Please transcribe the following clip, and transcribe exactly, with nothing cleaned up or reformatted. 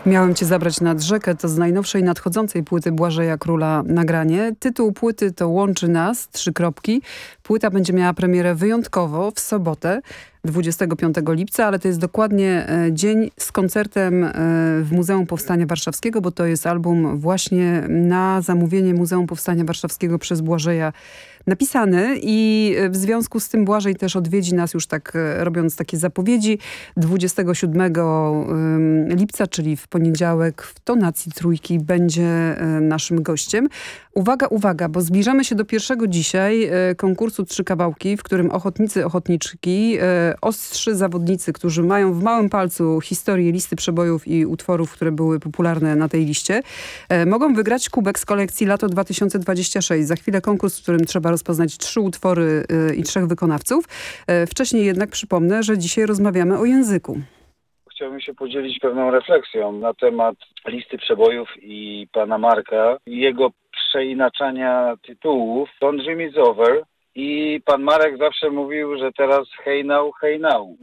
Miałem cię zabrać nad rzekę, to z najnowszej nadchodzącej płyty Błażeja Króla nagranie. Tytuł płyty to Łączy nas, trzy kropki. Płyta będzie miała premierę wyjątkowo w sobotę, dwudziestego piątego lipca, ale to jest dokładnie dzień z koncertem w Muzeum Powstania Warszawskiego, bo to jest album właśnie na zamówienie Muzeum Powstania Warszawskiego przez Błażeja napisany i w związku z tym Błażej też odwiedzi nas już tak robiąc takie zapowiedzi dwudziestego siódmego lipca, czyli w poniedziałek w tonacji trójki będzie naszym gościem. Uwaga, uwaga, bo zbliżamy się do pierwszego dzisiaj konkursu Trzy Kawałki, w którym ochotnicy, ochotniczki, ostrzy zawodnicy, którzy mają w małym palcu historię listy przebojów i utworów, które były popularne na tej liście, mogą wygrać kubek z kolekcji Lato dwa tysiące dwadzieścia sześć. Za chwilę konkurs, w którym trzeba rozpoznać trzy utwory i trzech wykonawców. Wcześniej jednak przypomnę, że dzisiaj rozmawiamy o języku. Chciałbym się podzielić pewną refleksją na temat listy przebojów i pana Marka i jego przeinaczania tytułów. Don't Dream Is Over. I pan Marek zawsze mówił, że teraz hey now, hey now.